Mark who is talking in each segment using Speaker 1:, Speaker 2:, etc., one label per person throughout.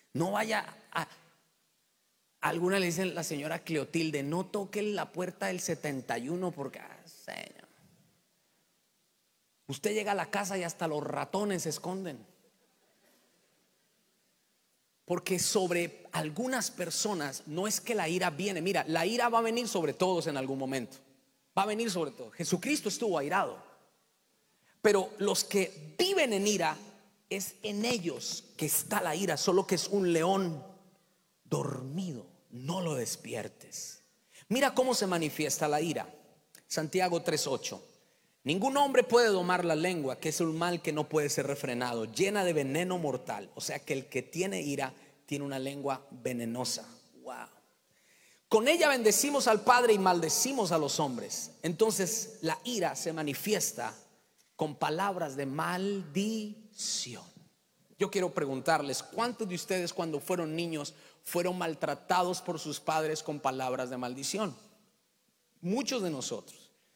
Speaker 1: No vaya a... Alguna le dicen la señora Cleotilde, no toque la puerta del 71 porque, señor, usted llega a la casa y hasta los ratones se esconden. Porque sobre algunas personas no es que la ira viene. Mira, la ira va a venir sobre todos en algún momento. Va a venir sobre todos. Jesucristo estuvo airado. Pero los que viven en ira, es en ellos que está la ira. Solo que es un león dormido, no lo despiertes. Mira cómo se manifiesta la ira. Santiago 3:8. Ningún hombre puede domar la lengua, que es un mal que no puede ser refrenado, llena de veneno mortal. O sea que el que tiene ira tiene una lengua venenosa. Wow. Con ella bendecimos al Padre y maldecimos a los hombres. Entonces la ira se manifiesta con palabras de maldición. Yo quiero preguntarles, ¿cuántos de ustedes cuando fueron niños fueron maltratados por sus padres con palabras de maldición? Muchos de nosotros.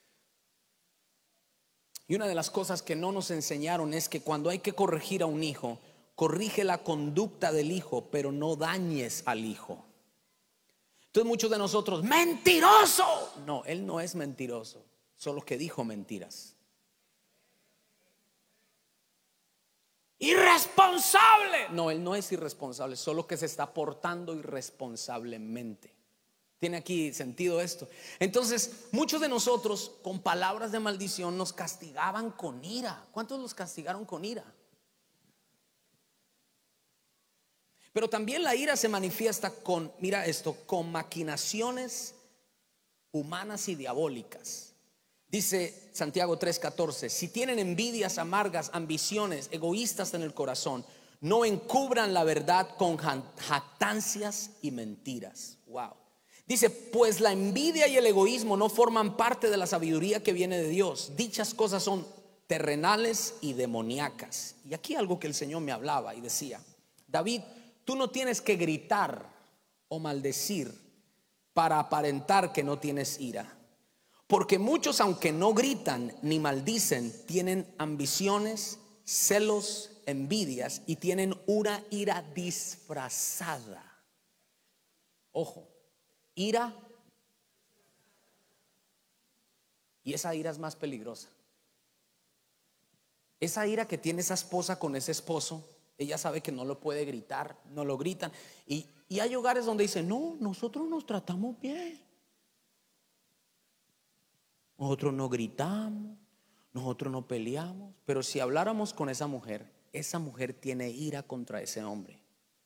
Speaker 1: Y una de las cosas que no nos enseñaron es que cuando hay que corregir a un hijo, corrige la conducta del hijo, pero no dañes al hijo. Entonces muchos de nosotros, ¡mentiroso! No, él no es mentiroso, solo que dijo mentiras. ¡Irresponsable! No, él no es irresponsable, solo que se está portando irresponsablemente. ¿Tiene aquí sentido esto? Entonces, muchos de nosotros con palabras de maldición nos castigaban con ira. ¿Cuántos los castigaron con ira? Pero también la ira se manifiesta con, mira esto, con maquinaciones humanas y diabólicas. Dice Santiago 3:14, si tienen envidias amargas, ambiciones, egoístas en el corazón, no encubran la verdad con jactancias y mentiras. Wow. Dice, pues la envidia y el egoísmo no forman parte de la sabiduría que viene de Dios. Dichas cosas son terrenales y demoníacas. Y aquí algo que el Señor me hablaba y decía, David, tú no tienes que gritar o maldecir para aparentar que no tienes ira. Porque muchos, aunque no gritan ni maldicen, tienen ambiciones, celos, envidias y tienen una ira disfrazada. Ojo. Ira, y esa ira es más peligrosa. Esa ira que tiene esa esposa con ese esposo, ella sabe que no lo puede gritar, no lo gritan. Y hay hogares donde dicen, no, nosotros nos tratamos bien. Nosotros no gritamos, nosotros no peleamos. Pero si habláramos con esa mujer tiene ira contra ese hombre.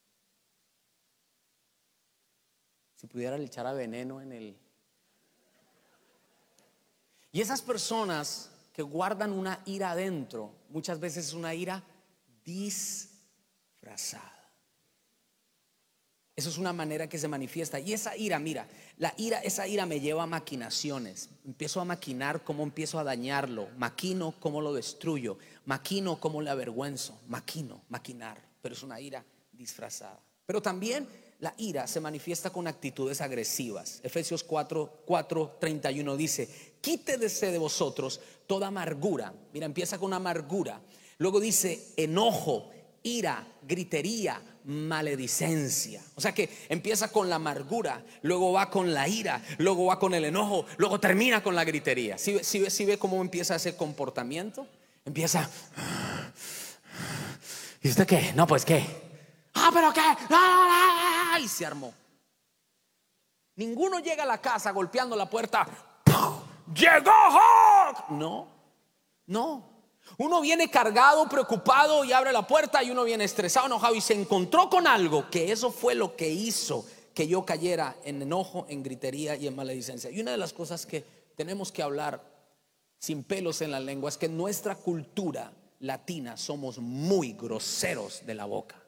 Speaker 1: Si pudiera le echara veneno en el... Y esas personas que guardan una ira adentro, muchas veces es una ira disfrazada. Eso es una manera que se manifiesta. Y esa ira, mira, esa ira me lleva a maquinaciones. Empiezo a maquinar cómo empiezo a dañarlo. Maquino cómo lo destruyo. Maquino cómo le avergüenzo. Maquinar. Pero es una ira disfrazada. Pero también la ira se manifiesta con actitudes agresivas. Efesios 4:31 dice, quítese de vosotros toda amargura. Mira, empieza con amargura. Luego dice enojo, ira, gritería, maledicencia. O sea que empieza con la amargura, luego va con la ira, luego va con el enojo, luego termina con la gritería. ¿Sí ve cómo empieza ese comportamiento? Empieza, ¿y usted qué? No, pues qué. Pero qué. Y se armó. Ninguno llega a la casa golpeando la puerta. ¡Llegó Hulk! No. Uno viene cargado, preocupado y abre la puerta, y uno viene estresado, enojado y se encontró con algo, que eso fue lo que hizo que yo cayera en enojo, en gritería y en maledicencia. Y una de las cosas que tenemos que hablar sin pelos en la lengua es que en nuestra cultura latina somos muy groseros de la boca.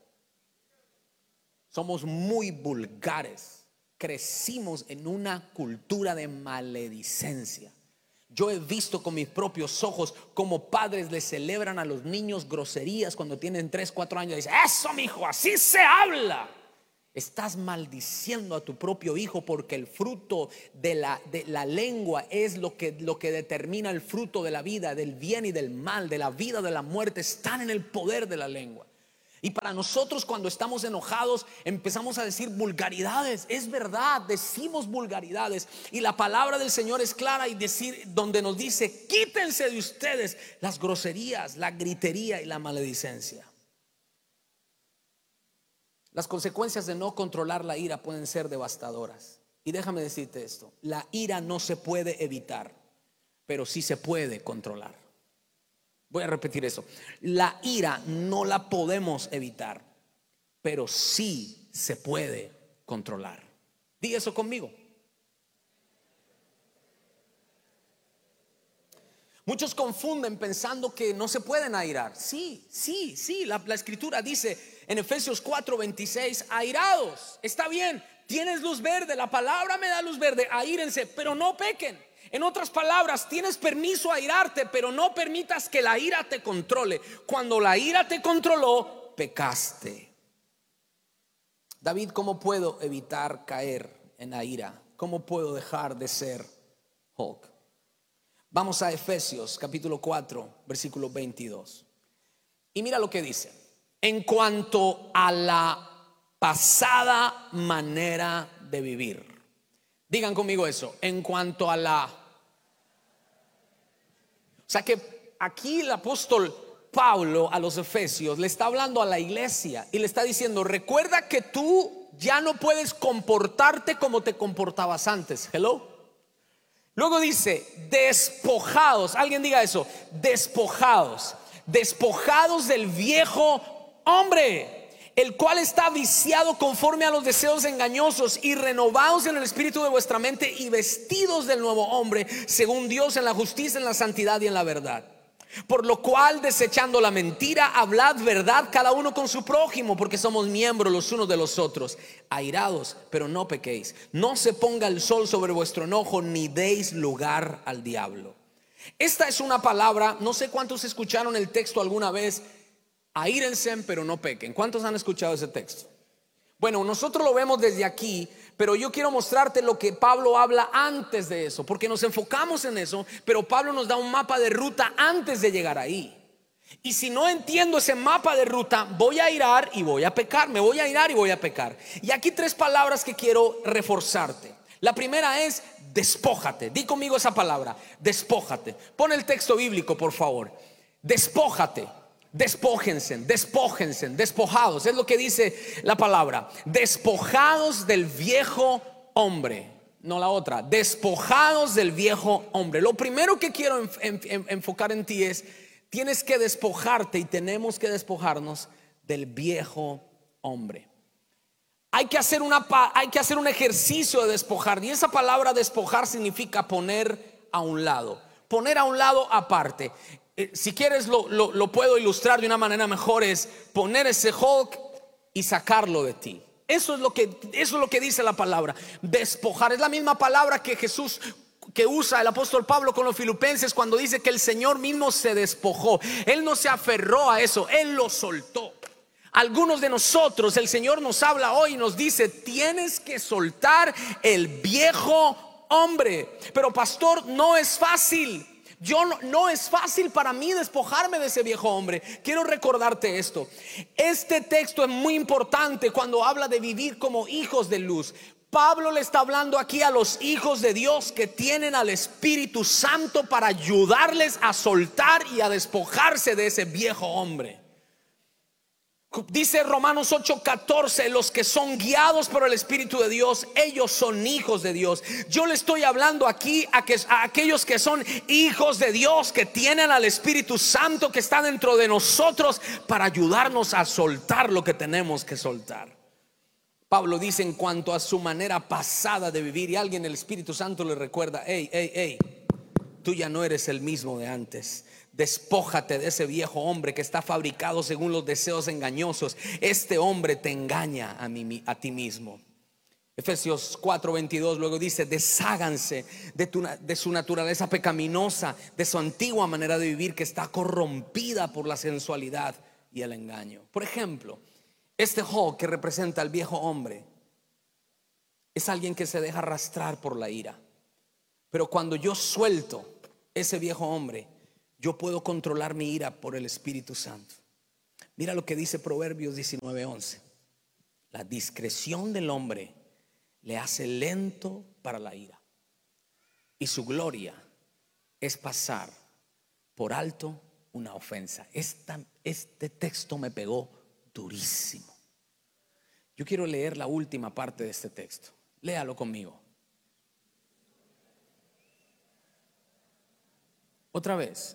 Speaker 1: Somos muy vulgares. Crecimos en una cultura de maledicencia. Yo he visto con mis propios ojos cómo padres le celebran a los niños groserías cuando tienen 3, 4 años. Dicen, eso mijo, así se habla. Estás maldiciendo a tu propio hijo, porque el fruto de la lengua es lo que determina el fruto de la vida, del bien y del mal, de la vida, de la muerte. Están en el poder de la lengua. Y para nosotros, cuando estamos enojados, empezamos a decir vulgaridades. Es verdad, decimos vulgaridades. Y la palabra del Señor es clara y donde nos dice: quítense de ustedes las groserías, la gritería y la maledicencia. Las consecuencias de no controlar la ira pueden ser devastadoras. Y déjame decirte esto: la ira no se puede evitar, pero sí se puede controlar. Voy a repetir eso: la ira no la podemos evitar, pero sí se puede controlar. Di eso conmigo. Muchos confunden pensando que no se pueden airar. Sí, la escritura dice en Efesios 4:26: airados, está bien, tienes luz verde, la palabra me da luz verde, aírense, pero no pequen. En otras palabras, tienes permiso a airarte, pero no permitas que la ira te controle. Cuando la ira te controló, pecaste. David: ¿cómo puedo evitar caer en la ira? ¿Cómo puedo dejar de ser Hulk? Vamos a Efesios capítulo 4, versículo 22. Y mira lo que dice: en cuanto a la pasada manera de vivir. Digan conmigo eso: en cuanto a la. O sea que aquí el apóstol Pablo a los Efesios le está hablando a la iglesia y le está diciendo: recuerda que tú ya no puedes comportarte como te comportabas antes. Hello. Luego dice: despojados. Alguien diga eso: despojados. Despojados del viejo hombre, el cual está viciado conforme a los deseos engañosos, y renovados en el espíritu de vuestra mente, y vestidos del nuevo hombre, según Dios, en la justicia, en la santidad y en la verdad. Por lo cual, desechando la mentira, hablad verdad cada uno con su prójimo, porque somos miembros los unos de los otros. Airados, pero no pequéis. No se ponga el sol sobre vuestro enojo, ni deis lugar al diablo. Esta es una palabra, no sé cuántos escucharon el texto alguna vez: aírense, pero no pequen. ¿Cuántos han escuchado ese texto? Bueno, nosotros lo vemos desde aquí, pero yo quiero mostrarte lo que Pablo habla antes de eso, porque nos enfocamos en eso, pero Pablo nos da un mapa de ruta antes de llegar ahí. Y si no entiendo ese mapa de ruta, voy a airar y voy a pecar, me voy a airar y voy a pecar. Y aquí 3 palabras que quiero reforzarte. La primera es despójate. Di conmigo esa palabra: despójate. Pon el texto bíblico, por favor. Despójate. Despójense, despojados, es lo que dice la palabra. Despojados del viejo hombre, no la otra. Despojados del viejo hombre. Lo primero que quiero enfocar en ti es: tienes que despojarte y tenemos que despojarnos del viejo hombre. Hay que hacer un ejercicio de despojar. Y esa palabra despojar significa poner a un lado. Poner a un lado aparte. Si quieres lo puedo ilustrar de una manera mejor: es poner ese Hulk y sacarlo de ti. Eso es lo que dice la palabra despojar. Es la misma palabra que usa el apóstol Pablo con los filipenses cuando dice que el Señor mismo se despojó. Él no se aferró a eso, Él lo soltó. Algunos de nosotros, el Señor nos habla hoy y nos dice: tienes que soltar el viejo hombre. Pero pastor, no es fácil. No es fácil para mí despojarme de ese viejo hombre. Quiero recordarte esto: este texto es muy importante cuando habla de vivir como hijos de luz. Pablo le está hablando aquí a los hijos de Dios que tienen al Espíritu Santo para ayudarles a soltar y a despojarse de ese viejo hombre. Dice Romanos 8:14: los que son guiados por el Espíritu de Dios, ellos son hijos de Dios. Yo le estoy hablando aquí a aquellos que son hijos de Dios, que tienen al Espíritu Santo que está dentro de nosotros para ayudarnos a soltar lo que tenemos que soltar. Pablo dice en cuanto a su manera pasada de vivir, y alguien, el Espíritu Santo, le recuerda: hey, tú ya no eres el mismo de antes. Despójate de ese viejo hombre que está fabricado según los deseos engañosos. Este hombre te engaña a ti mismo. Efesios 4:22 luego dice: desháganse de su naturaleza pecaminosa, de su antigua manera de vivir que está corrompida por la sensualidad y el engaño. Por ejemplo, este Hulk que representa al viejo hombre es alguien que se deja arrastrar por la ira. Pero cuando yo suelto ese viejo hombre, yo puedo controlar mi ira por el Espíritu Santo. Mira lo que dice Proverbios 19:11. La discreción del hombre le hace lento para la ira, y su gloria es pasar por alto una ofensa. Este texto me pegó durísimo. Yo quiero leer la última parte de este texto. Léalo conmigo. Otra vez.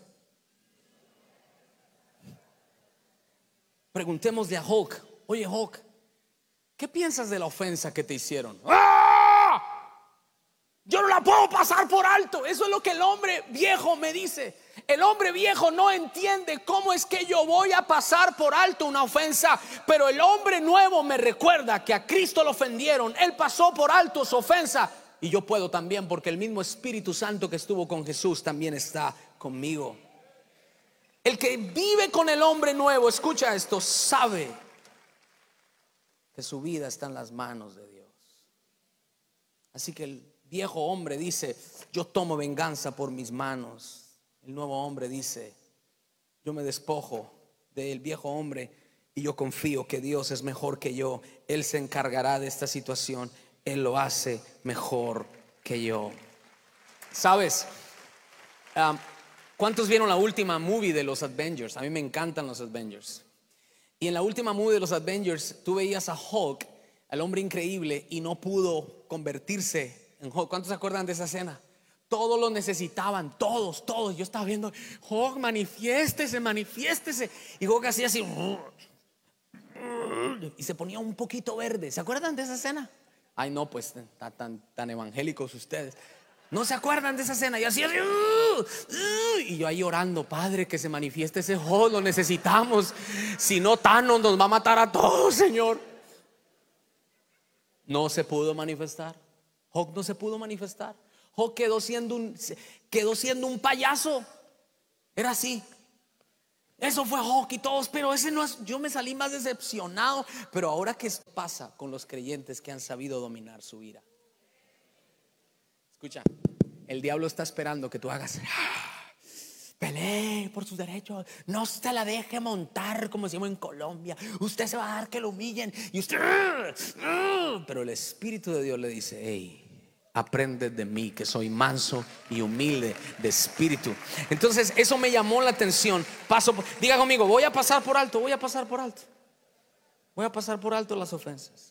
Speaker 1: Preguntémosle a Hulk: oye Hulk, ¿qué piensas de la ofensa que te hicieron? ¡Ah! Yo no la puedo pasar por alto. Eso es lo que el hombre viejo me dice. El hombre viejo no entiende cómo es que yo voy a pasar por alto una ofensa. Pero el hombre nuevo me recuerda que a Cristo lo ofendieron, Él pasó por alto su ofensa, y yo puedo también, porque el mismo Espíritu Santo que estuvo con Jesús también está conmigo. El que vive con el hombre nuevo, escucha esto, sabe que su vida está en las manos de Dios. Así que el viejo hombre dice: yo tomo venganza por mis manos. El nuevo hombre dice: yo me despojo del viejo hombre y yo confío que Dios es mejor que yo. Él se encargará de esta situación. Él lo hace mejor que yo. ¿Sabes? ¿Cuántos vieron la última movie de los Avengers? A mí me encantan los Avengers. Y en la última movie de los Avengers tú veías a Hulk, al hombre increíble, y no pudo convertirse en Hulk. ¿Cuántos se acuerdan de esa escena? Todos lo necesitaban, todos. Yo estaba viendo: Hulk, manifiéstese. Y Hulk hacía así y se ponía un poquito verde. ¿Se acuerdan de esa escena? Ay, no, pues tan evangélicos ustedes. ¿No se acuerdan de esa escena? Y así, y yo ahí orando: Padre, que se manifieste ese Hulk, lo necesitamos. Si no, Thanos nos va a matar a todos, Señor. No se pudo manifestar. Hulk no se pudo manifestar. Hulk quedó siendo un payaso. Era así. Eso fue Hulk y todos. Pero ese no es. Yo me salí más decepcionado. Pero ahora, ¿qué pasa con los creyentes que han sabido dominar su ira? Escucha, el diablo está esperando que tú hagas: pelee por sus derechos, no se la deje montar, como decimos en Colombia. Usted se va a dar que lo humillen. Y usted, pero el Espíritu de Dios le dice: hey, aprende de mí, que soy manso y humilde de espíritu. Entonces eso me llamó la atención. Diga conmigo: voy a pasar por alto. Voy a pasar por alto las ofensas.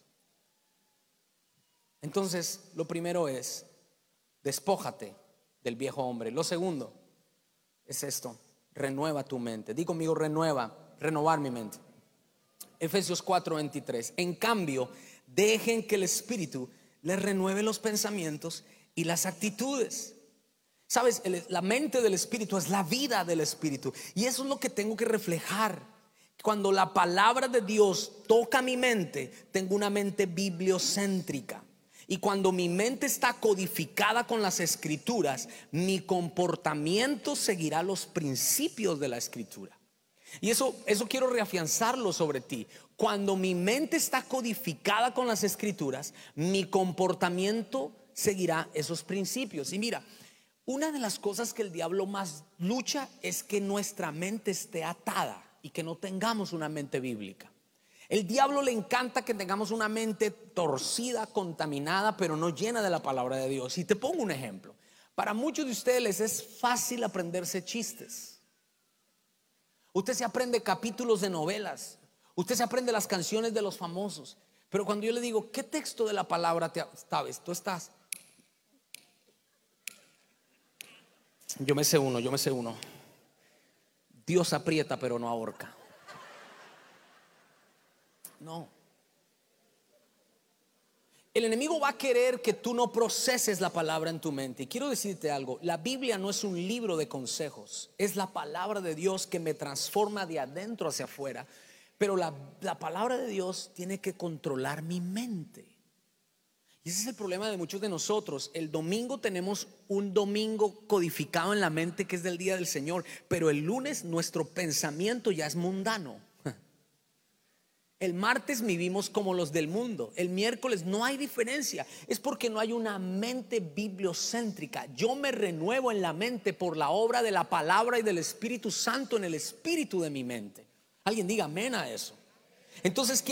Speaker 1: Entonces lo primero es: despójate del viejo hombre. Lo segundo es esto: renueva tu mente. Di conmigo: renovar mi mente. Efesios 4:23. En cambio, dejen que el Espíritu les renueve los pensamientos y las actitudes. Sabes, la mente del Espíritu es la vida del Espíritu, y eso es lo que tengo que reflejar. Cuando la palabra de Dios toca mi mente, tengo una mente bibliocéntrica. Y cuando mi mente está codificada con las escrituras, mi comportamiento seguirá los principios de la escritura. Y eso quiero reafianzarlo sobre ti. Cuando mi mente está codificada con las escrituras, mi comportamiento seguirá esos principios. Y mira, una de las cosas que el diablo más lucha es que nuestra mente esté atada y que no tengamos una mente bíblica. El diablo le encanta que tengamos una mente torcida, contaminada, pero no llena de la palabra de Dios. Y te pongo un ejemplo. Para muchos de ustedes les es fácil aprenderse chistes. Usted se aprende capítulos de novelas. Usted se aprende las canciones de los famosos. Pero cuando yo le digo: ¿qué texto de la palabra sabes? Tú estás: yo me sé uno. Dios aprieta pero no ahorca. No. El enemigo va a querer que tú no proceses la palabra en tu mente. Y quiero decirte algo: la Biblia no es un libro de consejos, es la palabra de Dios que me transforma de adentro hacia afuera. Pero la palabra de Dios tiene que controlar mi mente. Y ese es el problema de muchos de nosotros. El domingo tenemos un domingo codificado en la mente, que es del día del Señor, pero el lunes nuestro pensamiento ya es mundano. El martes vivimos como los del mundo. El miércoles no hay diferencia. Es porque no hay una mente bibliocéntrica. Yo me renuevo en la mente por la obra de la palabra y del Espíritu Santo en el espíritu de mi mente. Alguien diga amén a eso. Entonces